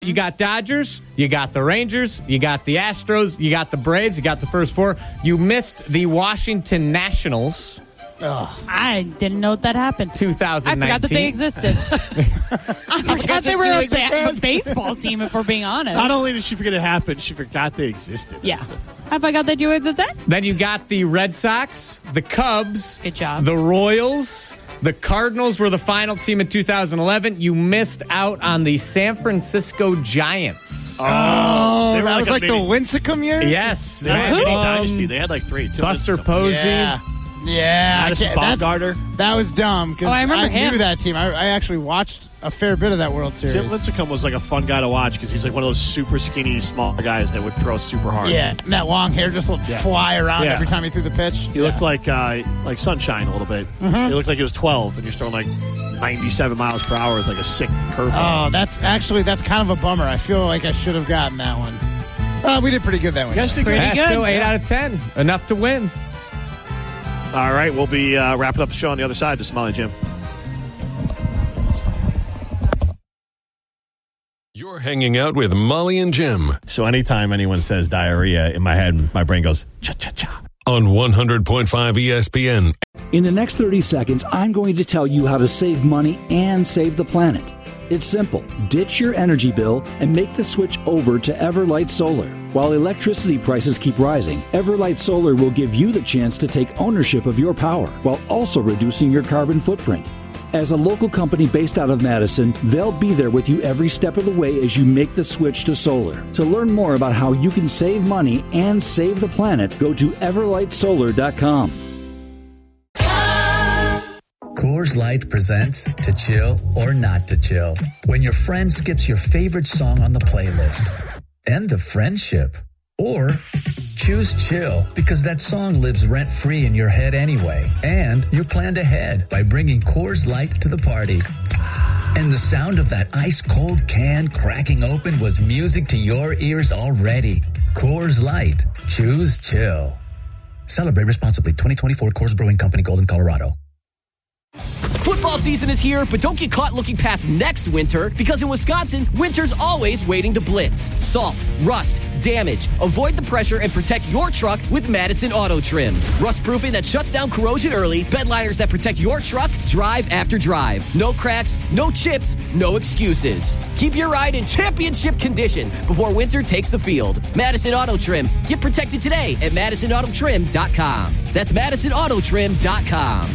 You got Dodgers, you got the Rangers, you got the Astros, you got the Braves, you got the first four. You missed the Washington Nationals. I didn't know that happened. 2019. I forgot that they existed. I forgot they were a baseball team, if we're being honest. Not only did she forget it happened, she forgot they existed. Yeah. I forgot that you existed. Then you got the Red Sox, the Cubs. Good job. The Royals. The Cardinals were the final team in 2011. You missed out on the San Francisco Giants. Oh, that was like the Winsicombe years? Yes. They had a mini dynasty. They had like three. Buster Posey. Yeah, Madison Bumgarner. That was dumb because I remember him. knew that team. I actually watched a fair bit of that World Series. Tim Lincecum was like a fun guy to watch because he's like one of those super skinny, small guys that would throw super hard. Yeah, and that long hair just would fly around every time he threw the pitch. He looked like Sunshine a little bit. Mm-hmm. He looked like he was 12, and he was throwing like 97 miles per hour with like a sick curveball. Oh, that's kind of a bummer. I feel like I should have gotten that one. We did pretty good that one. You guys did good. Yeah, still 8 out of 10. Enough to win. All right, we'll be wrapping up the show on the other side. This is Molly and Jim. You're hanging out with Molly and Jim. So anytime anyone says diarrhea, in my head, my brain goes, cha-cha-cha. On 100.5 ESPN. In the next 30 seconds, I'm going to tell you how to save money and save the planet. It's simple. Ditch your energy bill and make the switch over to Everlight Solar. While electricity prices keep rising, Everlight Solar will give you the chance to take ownership of your power while also reducing your carbon footprint. As a local company based out of Madison, they'll be there with you every step of the way as you make the switch to solar. To learn more about how you can save money and save the planet, go to everlightsolar.com. Coors Light presents To Chill or Not to Chill. When your friend skips your favorite song on the playlist. End the friendship. Or choose chill because that song lives rent-free in your head anyway. And you're planned ahead by bringing Coors Light to the party. And the sound of that ice-cold can cracking open was music to your ears already. Coors Light. Choose chill. Celebrate responsibly. 2024 Coors Brewing Company, Golden, Colorado. Football season is here, but don't get caught looking past next winter because in Wisconsin, winter's always waiting to blitz. Salt, rust, damage. Avoid the pressure and protect your truck with Madison Auto Trim. Rust proofing that shuts down corrosion early, bed liners that protect your truck drive after drive. No cracks, no chips, no excuses. Keep your ride in championship condition before winter takes the field. Madison Auto Trim. Get protected today at MadisonAutoTrim.com. That's MadisonAutoTrim.com.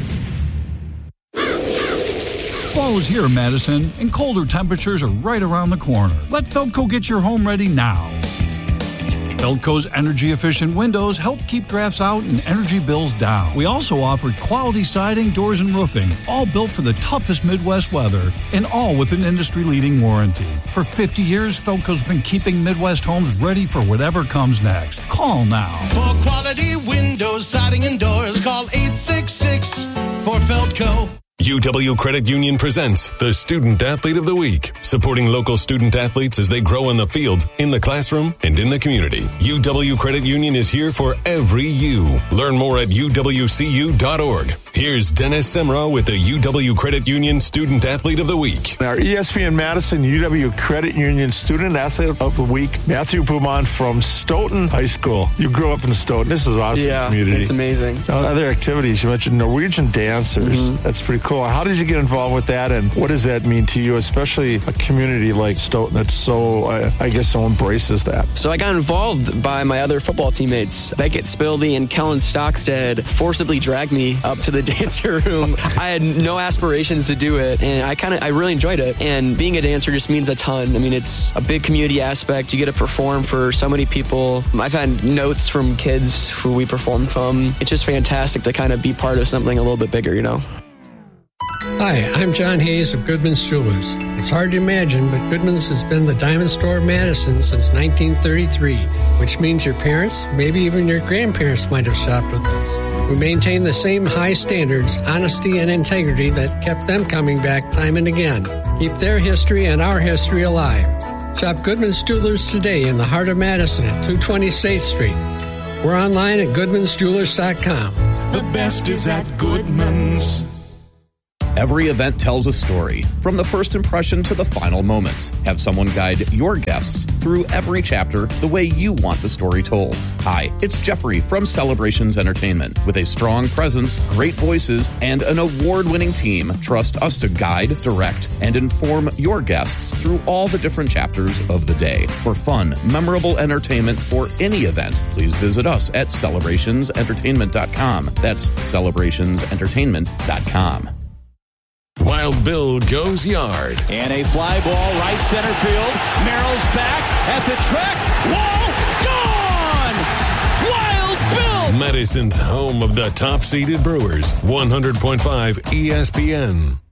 Fall is here, Madison, and colder temperatures are right around the corner. Let Feldco get your home ready now. Feldco's energy-efficient windows help keep drafts out and energy bills down. We also offered quality siding, doors, and roofing, all built for the toughest Midwest weather, and all with an industry-leading warranty. For 50 years, Feldco's been keeping Midwest homes ready for whatever comes next. Call now. For quality windows, siding, and doors, call 866 for Feldco. UW Credit Union presents the Student Athlete of the Week, supporting local student athletes as they grow on the field, in the classroom, and in the community. UW Credit Union is here for every you. Learn more at uwcu.org. Here's Dennis Semrau with the UW Credit Union Student Athlete of the Week. Our ESPN Madison UW Credit Union Student Athlete of the Week, Matthew Beaumont from Stoughton High School. You grew up in Stoughton. This is awesome community. It's amazing. Other activities, you mentioned Norwegian dancers. Mm-hmm. That's pretty cool. How did you get involved with that, and what does that mean to you, especially a community like Stoughton that's so, I guess, so embraces that? So I got involved by my other football teammates. Beckett Spildy and Kellen Stockstead forcibly dragged me up to the dancer room. I had no aspirations to do it, and I really enjoyed it. And being a dancer just means a ton. I mean, it's a big community aspect. You get to perform for so many people. I've had notes from kids who we performed from. It's just fantastic to kind of be part of something a little bit bigger, you know? Hi, I'm John Hayes of Goodman's Jewelers. It's hard to imagine, but Goodman's has been the diamond store of Madison since 1933, which means your parents, maybe even your grandparents might have shopped with us. We maintain the same high standards, honesty, and integrity that kept them coming back time and again. Keep their history and our history alive. Shop Goodman's Jewelers today in the heart of Madison at 220 State Street. We're online at goodmansjewelers.com. The best is at Goodman's. Every event tells a story, from the first impression to the final moments. Have someone guide your guests through every chapter the way you want the story told. Hi, it's Jeffrey from Celebrations Entertainment. With a strong presence, great voices, and an award-winning team, trust us to guide, direct, and inform your guests through all the different chapters of the day. For fun, memorable entertainment for any event, please visit us at celebrationsentertainment.com. That's celebrationsentertainment.com. Wild Bill goes yard. And a fly ball right center field. Merrill's back at the track. Wall gone! Wild Bill! Madison's home of the top-seeded Brewers. 100.5 ESPN.